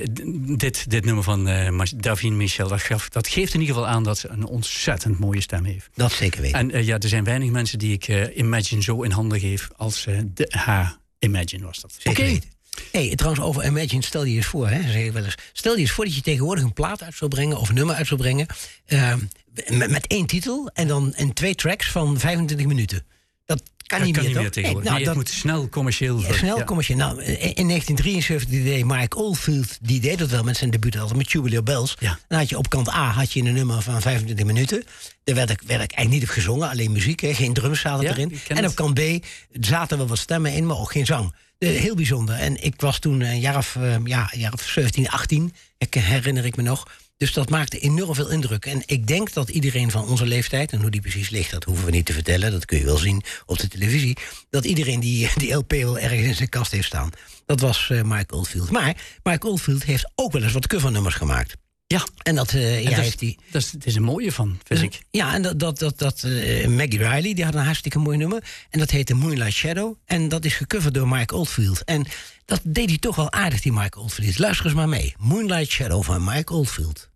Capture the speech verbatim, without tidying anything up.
dit, dit nummer van uh, Davine Michel, dat, gaf, dat geeft in ieder geval aan dat ze een ontzettend mooie stem heeft. Dat zeker weten. En uh, ja, er zijn weinig mensen die ik uh, Imagine zo in handen geef als uh, de, haar Imagine was dat. Oké. Okay. Hey, trouwens, over Imagine, stel je eens voor, hè, zeg je wel eens, stel je eens voor dat je tegenwoordig een plaat uit zou brengen of een nummer uit zou brengen uh, met, met één titel en dan en twee tracks van vijfentwintig minuten. Dat kan dat niet kan meer, niet meer tegenwoordig. Nee, nou, nee, het dat, moet snel commercieel ja, snel ja. commercieel. Nou, in negentien drieënzeventig deed Mike Oldfield, die deed dat wel met zijn debuut altijd met Tubular Bells. Ja. Dan had je op kant A had je een nummer van vijfentwintig minuten. Daar werd ik, werd ik eigenlijk niet op gezongen, alleen muziek, hè, geen drums zaten ja, erin. En op kant B zaten wel wat stemmen in, maar ook geen zang. De, heel bijzonder. En ik was toen een jaar of, uh, ja, een jaar of zeventien, achttien, ik, herinner ik me nog. Dus dat maakte enorm veel indruk. En ik denk dat iedereen van onze leeftijd, en hoe die precies ligt, dat hoeven we niet te vertellen, dat kun je wel zien op de televisie, dat iedereen die, die L P wel ergens in zijn kast heeft staan. Dat was uh, Mike Oldfield. Maar Mike Oldfield heeft ook wel eens wat covernummers gemaakt. Ja, en dat, uh, en ja, dat, heeft die, dat is, dat is een mooie van, vind ik. Ja, en dat, dat, dat, dat uh, Maggie Riley, die had een hartstikke mooi nummer. En dat heette Moonlight Shadow. En dat is gecoverd door Mike Oldfield. En dat deed hij toch wel aardig, die Mike Oldfield. Luister eens maar mee. Moonlight Shadow van Mike Oldfield.